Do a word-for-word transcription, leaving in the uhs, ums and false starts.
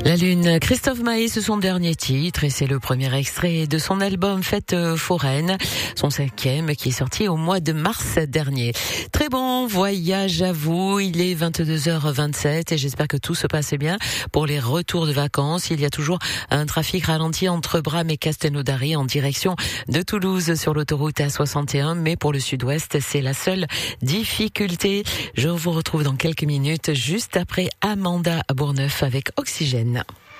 La Lune, Christophe Maé, c'est son dernier titre et c'est le premier extrait de son album Fête foraine, son cinquième qui est sorti au mois de mars dernier. Très bon voyage à vous, il est vingt-deux heures vingt-sept et j'espère que tout se passe bien pour les retours de vacances. Il y a toujours un trafic ralenti entre Bram et Castelnaudary en direction de Toulouse sur l'autoroute A soixante et un, mais pour le sud-ouest, c'est la seule difficulté. Je vous retrouve dans quelques minutes juste après Amanda Bourneuf avec Oxygène.